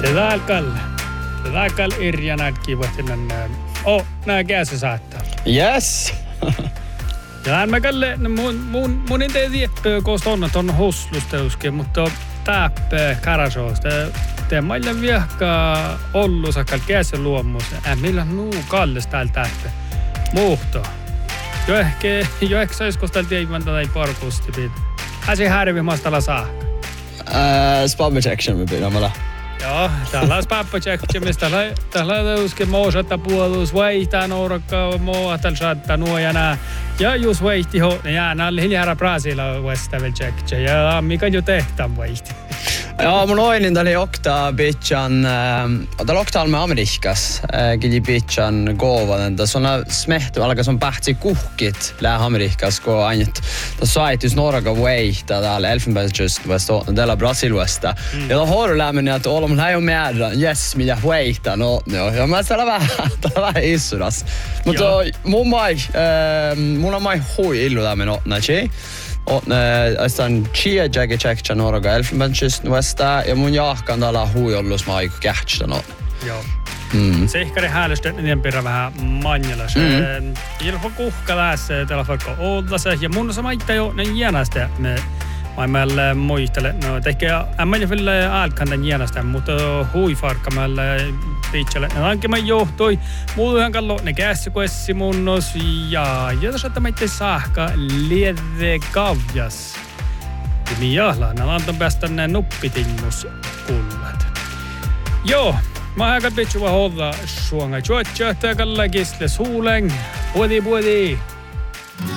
Det där kall irjana kivahtinen. Nää käsi saattaa. Yes! Ja mä kalle mun ei tiedä koska on huslusteuskin, mutta täppä karasoosta. Te maille viehkaa ollu sakkal käsi luomus. Millä nuu kalles täällä täppä. Muhto. Jo ehkä saisiko täällä tiivän tai parkusti pitä. Äsi härvimastalla saakka. Spammechection me pidämällä. Joo, täällä on spappacheckimista. Täällä on uskin moosata puolus, vaihtaa nourakkaa, mootalla saattaa nuojana. Ja jos vaihti jääna oli hiljaa Brasiilla vastavel checkche. Ja mikä jo tehtään vaihti. Ja mun oinin tali okta bitchan, täällä oktaal me Amerikas, kili bitchan govanen. Tässä on smehty, alkaa on pähtsi kuhkit lää Amerikas, kun ainut tässä saitis Norga vaihtaa täällä Elfenbenskysten täällä Brasiluesta. Ja tää hoidu lämmin, että olemme lähe on määrän, jes, mitä vaihtaa. No, ja mä täällä vähän issuras. Mutta mun on mai hui illu lämmin otnachi. Astan chia jagge checkcha Norga Elfenbenskysten Westa ja mun jahkan täällä huijollus mä aiku kähtsä no. Joo. Sehkari häälöstä niiden pirra vähän manjalas. Ilho kuhka lässä täällä vaikka ootase ja mun sama itse jo ne jäänästä me maailmalle muistele. No tekee ämmälä ville älkäntä jäänästä, mutta huifarkamalle pitchalle. No anke mä johtoi muuhan kallo ne kässykoessi munnos ja tässä että mä itse saakka liede kavjas. Ja jahla, nää antan päästä ne nuppitinnus kullat. Joo. Mä hakan pitchua holla suonga. Tjottja, täkällä kisle suulen. Puodi.